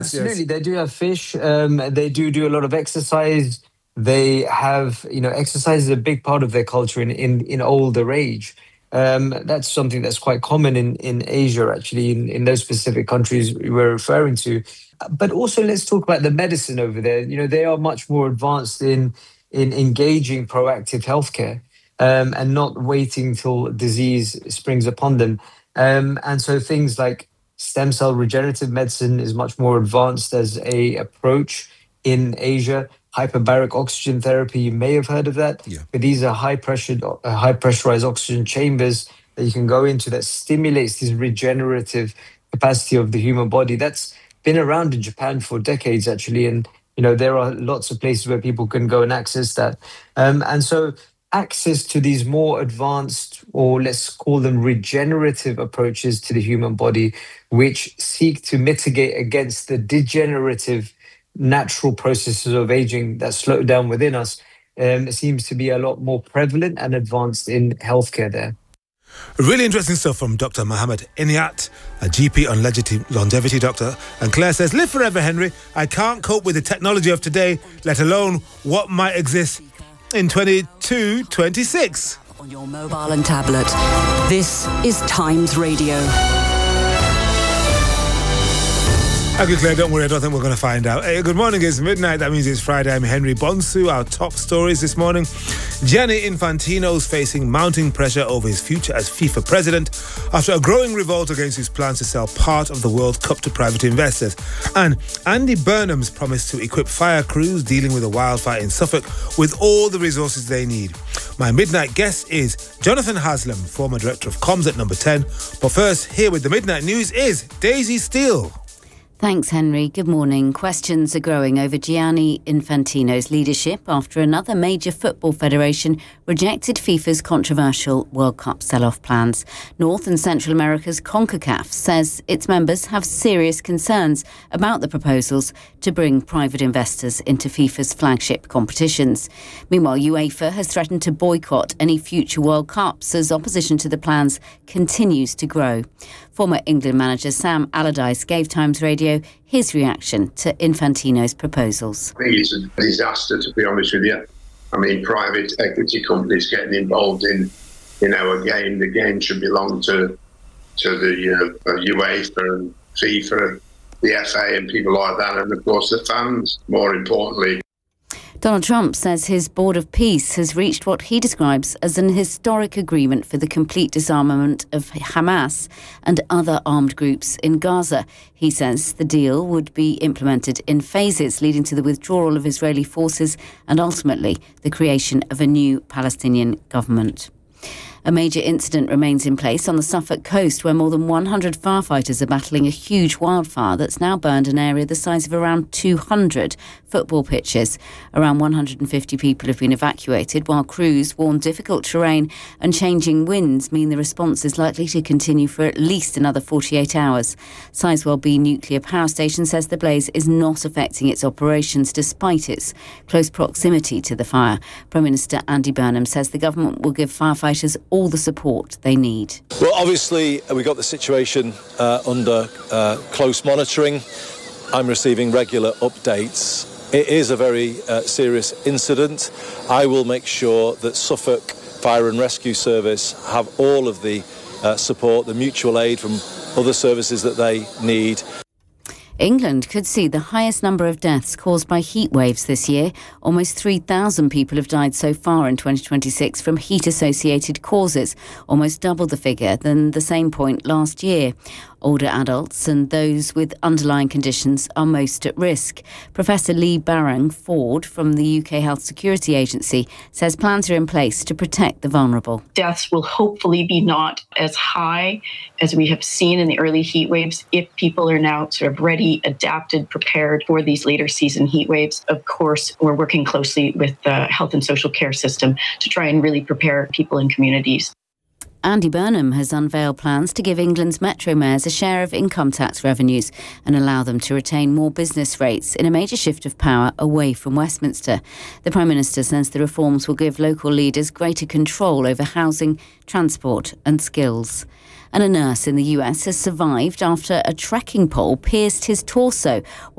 Absolutely, they do have fish. They do a lot of exercise. They have, exercise is a big part of their culture in older age. That's something that's quite common in Asia, actually, in those specific countries we were referring to. But also, let's talk about the medicine over there. They are much more advanced in engaging proactive healthcare, and not waiting till disease springs upon them. And so things like stem cell regenerative medicine is much more advanced as a approach in Asia. Hyperbaric oxygen therapy, you may have heard of that. Yeah. But these are high pressurized oxygen chambers that you can go into that stimulates this regenerative capacity of the human body. That's been around in Japan for decades, actually. And, there are lots of places where people can go and access that. And so access to these more advanced, or let's call them regenerative approaches to the human body, which seek to mitigate against the degenerative natural processes of aging that slow down within us, it seems to be a lot more prevalent and advanced in healthcare there. Really interesting stuff from Dr. Mohammed Inayat, a GP and longevity doctor. And Claire says, live forever, Henry. I can't cope with the technology of today, let alone what might exist in 2226. On your mobile and tablet. This is Times Radio. Okay, Claire, don't worry, I don't think we're going to find out. Hey, good morning, it's midnight, that means it's Friday. I'm Henry Bonsu. Our top stories this morning. Gianni Infantino's facing mounting pressure over his future as FIFA president after a growing revolt against his plans to sell part of the World Cup to private investors. And Andy Burnham's promise to equip fire crews dealing with a wildfire in Suffolk with all the resources they need. My midnight guest is Jonathan Haslam, former director of comms at Number 10. But first, here with the midnight news is Daisy Steele. Thanks, Henry. Good morning. Questions are growing over Gianni Infantino's leadership after another major football federation rejected FIFA's controversial World Cup sell-off plans. North and Central America's CONCACAF says its members have serious concerns about the proposals to bring private investors into FIFA's flagship competitions. Meanwhile, UEFA has threatened to boycott any future World Cups as opposition to the plans continues to grow. Former England manager Sam Allardyce gave Times Radio his reaction to Infantino's proposals. I think it's a disaster, to be honest with you. I mean, private equity companies getting involved in, a game. The game should belong to the UEFA and FIFA, the FA and people like that, and of course the fans, more importantly. Donald Trump says his Board of Peace has reached what he describes as an historic agreement for the complete disarmament of Hamas and other armed groups in Gaza. He says the deal would be implemented in phases, leading to the withdrawal of Israeli forces and ultimately the creation of a new Palestinian government. A major incident remains in place on the Suffolk coast, where more than 100 firefighters are battling a huge wildfire that's now burned an area the size of around 200 football pitches. Around 150 people have been evacuated, while crews warn difficult terrain and changing winds mean the response is likely to continue for at least another 48 hours. Sizewell B Nuclear Power Station says the blaze is not affecting its operations despite its close proximity to the fire. Prime Minister Andy Burnham says the government will give firefighters all the support they need. Well, obviously, we got the situation under close monitoring. I'm receiving regular updates. It is a very serious incident. I will make sure that Suffolk Fire and Rescue Service have all of the support, the mutual aid from other services that they need. England could see the highest number of deaths caused by heat waves this year. Almost 3,000 people have died so far in 2026 from heat-associated causes, almost double the figure than the same point last year. Older adults and those with underlying conditions are most at risk. Professor Lee Barang-Ford from the UK Health Security Agency says plans are in place to protect the vulnerable. Deaths will hopefully be not as high as we have seen in the early heat waves if people are now sort of ready, adapted, prepared for these later season heat waves. Of course, we're working closely with the health and social care system to try and really prepare people in communities. Andy Burnham has unveiled plans to give England's metro mayors a share of income tax revenues and allow them to retain more business rates in a major shift of power away from Westminster. The Prime Minister says the reforms will give local leaders greater control over housing, transport and skills. And a nurse in the US has survived after a trekking pole pierced his torso